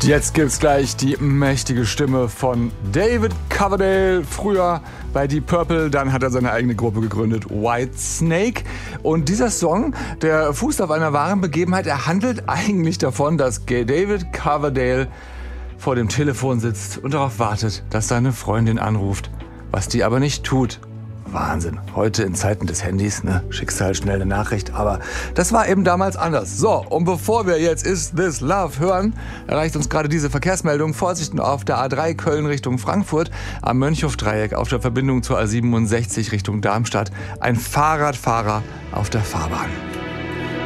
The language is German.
Jetzt gibt's gleich die mächtige Stimme von David Coverdale. Früher bei Deep Purple, dann hat er seine eigene Gruppe gegründet, Whitesnake. Und dieser Song, der fußt auf einer wahren Begebenheit. Er handelt eigentlich davon, dass David Coverdale vor dem Telefon sitzt und darauf wartet, dass seine Freundin anruft, was die aber nicht tut. Wahnsinn. Heute in Zeiten des Handys, ne? Schicksal, schnell eine Nachricht. Aber das war eben damals anders. So, und bevor wir jetzt Is This Love hören, erreicht uns gerade diese Verkehrsmeldung. Vorsicht auf der A3 Köln Richtung Frankfurt, am Mönchhof-Dreieck auf der Verbindung zur A67 Richtung Darmstadt. Ein Fahrradfahrer auf der Fahrbahn.